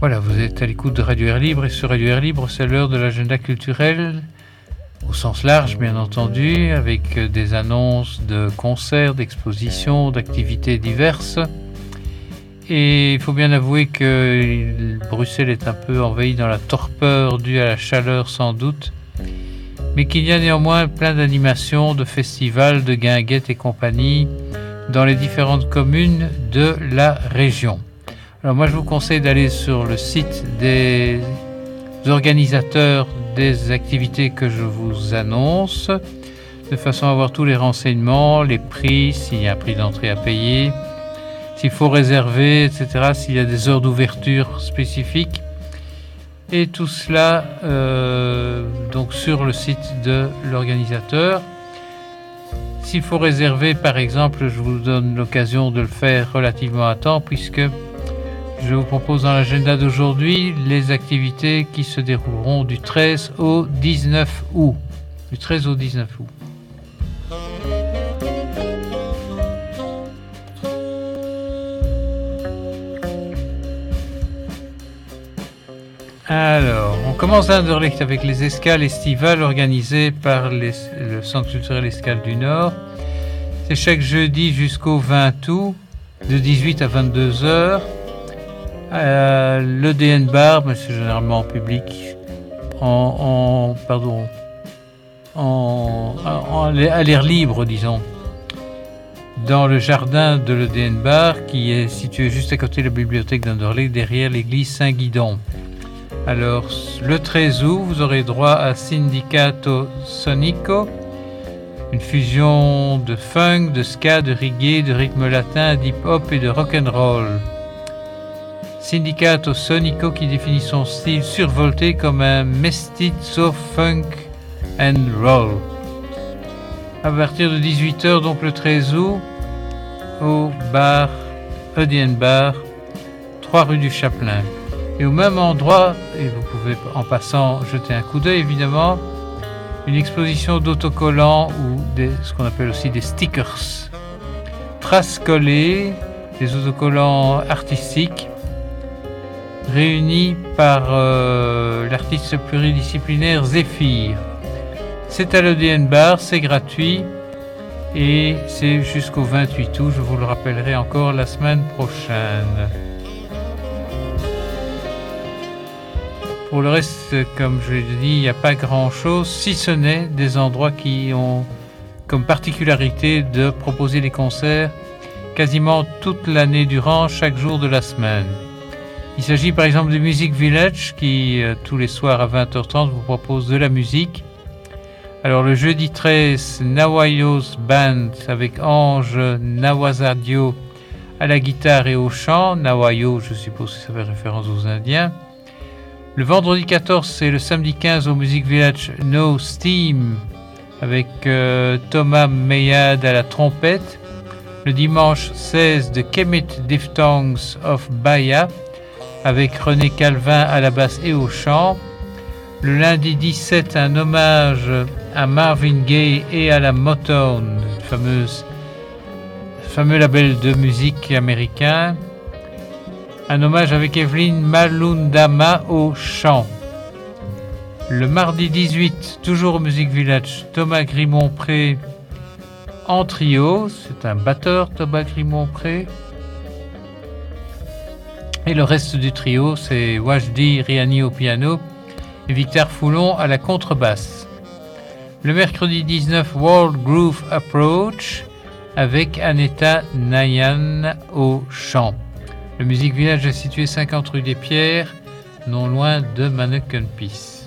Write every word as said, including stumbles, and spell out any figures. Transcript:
Voilà, vous êtes à l'écoute de Radio Air Libre et sur Radio Air Libre, c'est l'heure de l'agenda culturel au sens large, bien entendu, avec des annonces de concerts, d'expositions, d'activités diverses. Et il faut bien avouer que Bruxelles est un peu envahie dans la torpeur due à la chaleur sans doute, mais qu'il y a néanmoins plein d'animations, de festivals, de guinguettes et compagnie dans les différentes communes de la région. Alors moi je vous conseille d'aller sur le site des organisateurs des activités que je vous annonce, de façon à avoir tous les renseignements, les prix, s'il y a un prix d'entrée à payer, s'il faut réserver, et cetera, s'il y a des heures d'ouverture spécifiques. Et tout cela euh, donc sur le site de l'organisateur. S'il faut réserver, par exemple, je vous donne l'occasion de le faire relativement à temps, puisque je vous propose dans l'agenda d'aujourd'hui les activités qui se dérouleront du treize au dix-neuf août. Du treize au dix-neuf août. Alors, on commence à Anderlecht avec les escales estivales organisées par les, le Centre culturel Escale du Nord. C'est chaque jeudi jusqu'au vingt août, de dix-huit à vingt-deux heures. Euh, le D N Bar, mais c'est généralement en public, en, en pardon, en, en, à l'air libre, disons, dans le jardin de l'E D N Bar, qui est situé juste à côté de la bibliothèque d'Anderlecht, derrière l'église Saint-Guidon. Alors, le treize août, vous aurez droit à Sindicato Sonico, une fusion de funk, de ska, de reggae, de rythme latin, d'hip-hop et de rock'n'roll. Sindicato Sonico qui définit son style survolté comme un mestizo funk and roll. À partir de dix-huit heures, donc le treize août, au bar E D N Bar, trois rue du Chapelain. Et au même endroit, et vous pouvez en passant jeter un coup d'œil évidemment, une exposition d'autocollants ou des, ce qu'on appelle aussi des stickers. Traces collées, des autocollants artistiques réunis par euh, l'artiste pluridisciplinaire Zéphyr. C'est à l'E D N Bar, c'est gratuit et c'est jusqu'au vingt-huit août, je vous le rappellerai encore la semaine prochaine. Pour le reste, comme je l'ai dit, il n'y a pas grand-chose, si ce n'est des endroits qui ont comme particularité de proposer des concerts quasiment toute l'année durant, chaque jour de la semaine. Il s'agit par exemple du Music Village qui, euh, tous les soirs à vingt heures trente, vous propose de la musique. Alors le jeudi treize, Nawayos Band avec Ange Nawasadio à la guitare et au chant. Nawayo, je suppose que ça fait référence aux Indiens. Le vendredi quatorze et le samedi quinze au Music Village No Steam avec euh, Thomas Meyad à la trompette. Le dimanche seize de Kemet Diphthongs of Baya avec René Calvin à la basse et au chant. Le lundi dix-sept, un hommage à Marvin Gaye et à la Motown, fameuse, fameux label de musique américain. Un hommage avec Evelyne Malundama au chant. Le mardi dix-huit, toujours au Music Village, Thomas Grimont-Pré en trio. C'est un batteur, Thomas Grimont-Pré. Et le reste du trio, c'est Wajdi Riani au piano et Victor Foulon à la contrebasse. Le mercredi dix-neuf, World Groove Approach avec Aneta Nayan au chant. Le Music Village est situé cinquante rue des Pierres, non loin de Manneken-Pis.